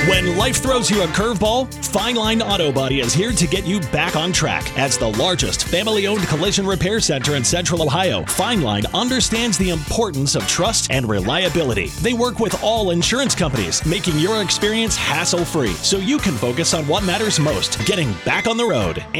When life throws you a curveball, Fine Line Auto Body is here to get you back on track. As the largest family-owned collision repair center in Central Ohio, Fine Line understands the importance of trust and reliability. They work with all insurance companies, making your experience hassle-free so you can focus on what matters most, getting back on the road.